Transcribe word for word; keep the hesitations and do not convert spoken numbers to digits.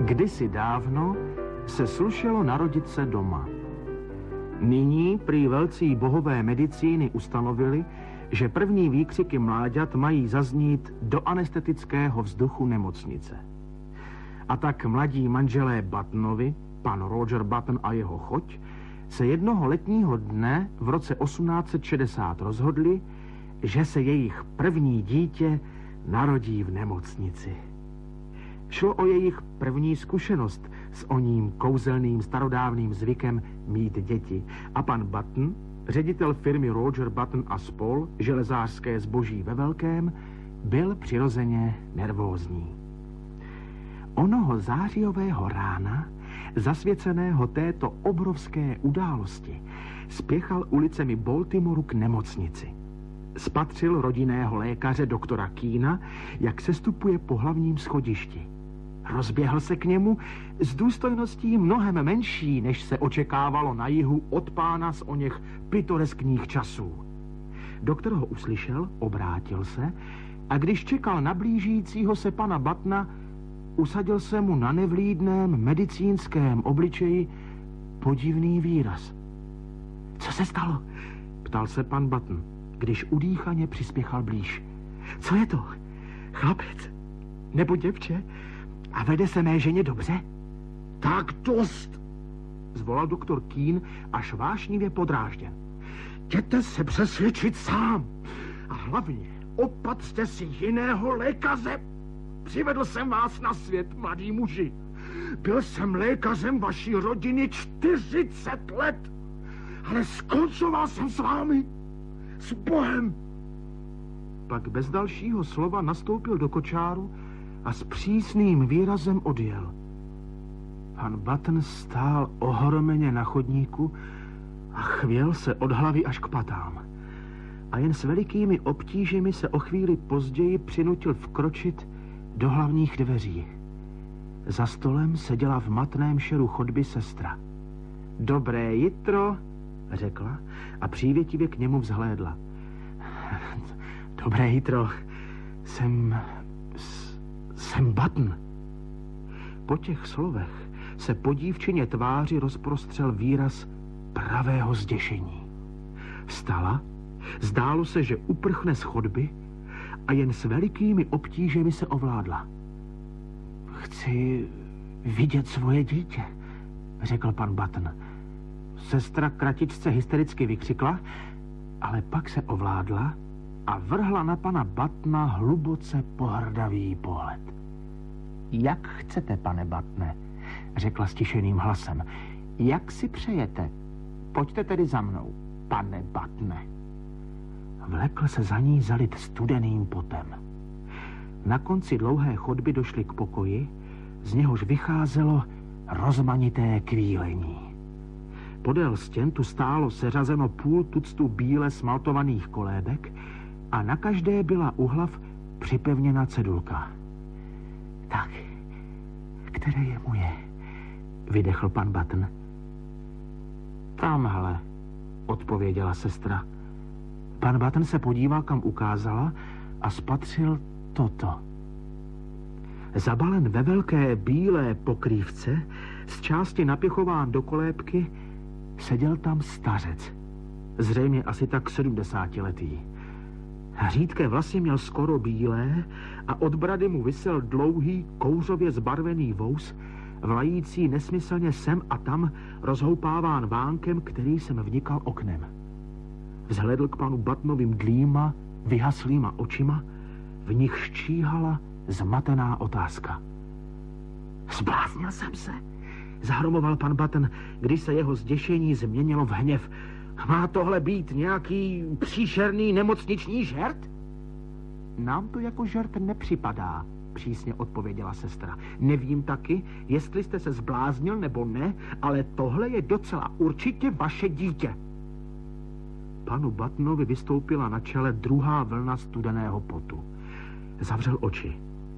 Kdysi dávno se slušelo narodit se doma. Nyní prý velcí bohové medicíny ustanovili, že první výkřiky mláďat mají zaznít do anestetického vzduchu nemocnice. A tak mladí manželé Buttonovi, pan Roger Button a jeho choť, se jednoho letního dne v roce osmnáct set šedesát rozhodli, že se jejich první dítě narodí v nemocnici. Šlo o jejich první zkušenost s oním kouzelným starodávným zvykem mít děti a pan Button, ředitel firmy Roger Button a spol, železářské zboží ve velkém, byl přirozeně nervózní. Onoho zářijového rána, zasvěceného této obrovské události, spěchal ulicemi Baltimoru k nemocnici. Spatřil rodinného lékaře doktora Keena, jak sestupuje po hlavním schodišti. Rozběhl se k němu s důstojností mnohem menší, než se očekávalo na jihu od pána z oněch pitoreskních časů. Doktor ho uslyšel, obrátil se a když čekal na blížícího se pana Buttona, usadil se mu na nevlídném medicínském obličeji podivný výraz. Co se stalo? Ptal se pan Button, když udýchaně přispěchal blíž. Co je to? Chlapec? Nebo děvče? A vede se mé ženě dobře? Tak dost, zvolal doktor Keen až vášnivě podrážděn. Jděte se přesvědčit sám. A hlavně opatřte si jiného lékaře. Přivedl jsem vás na svět, mladý muži. Byl jsem lékařem vaší rodiny čtyřicet let. Ale skoncoval jsem s vámi. S Bohem. Pak bez dalšího slova nastoupil do kočáru a s přísným výrazem odjel. Pan Button stál ohromeně na chodníku a chvěl se od hlavy až k patám. A jen s velikými obtížemi se o chvíli později přinutil vkročit do hlavních dveří. Za stolem seděla v matném šeru chodby sestra. Dobré jitro, řekla a přívětivě k němu vzhlédla. Dobré jitro, jsem... jsem Button. Po těch slovech se po dívčině tváři rozprostřel výraz pravého zděšení. Vstala, zdálo se, že uprchne z chodby a jen s velikými obtížemi se ovládla. Chci vidět svoje dítě, řekl pan Button. Sestra kratičce hystericky vykřikla, ale pak se ovládla a vrhla na pana Buttona hluboce pohrdavý pohled. Jak chcete, pane Buttone, řekla stišeným hlasem. Jak si přejete? Pojďte tedy za mnou, pane Buttone. Vlekl se za ní zalit studeným potem. Na konci dlouhé chodby došli k pokoji, z něhož vycházelo rozmanité kvílení. Podél stěn tu stálo seřazeno půl tuctu bíle smaltovaných kolébek a na každé byla u hlav připevněna cedulka. Tak, které je moje? Vydechl pan Button. Tamhle, odpověděla sestra. Pan Button se podíval, kam ukázala a spatřil toto. Zabalen ve velké bílé pokrývce, z části napěchován do kolébky, seděl tam stařec, zřejmě asi tak sedmdesátiletý. Řídké vlasy měl skoro bílé a od brady mu visel dlouhý, kouřově zbarvený vous, vlající nesmyslně sem a tam, rozhoupáván vánkem, který jsem vnikal oknem. Vzhledl k panu Buttonovým dlýma, vyhaslýma očima, v nich ščíhala zmatená otázka. Zbláznil jsem se, zahromoval pan Button, když se jeho zděšení změnilo v hněv. Má tohle být nějaký příšerný nemocniční žert? Nám to jako žert nepřipadá, přísně odpověděla sestra. Nevím taky, jestli jste se zbláznil nebo ne, ale tohle je docela určitě vaše dítě. Panu Buttonovi vystoupila na čele druhá vlna studeného potu. Zavřel oči.